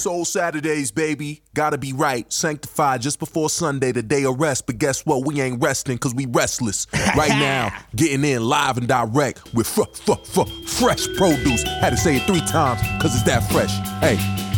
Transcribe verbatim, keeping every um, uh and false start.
Soul Saturdays, baby, gotta be right. Sanctified just before Sunday, the day of rest. But guess what? We ain't resting cause we restless. Right now, getting in live and direct with f- f- f- fresh produce. Had to say it three times cause it's that fresh. Hey.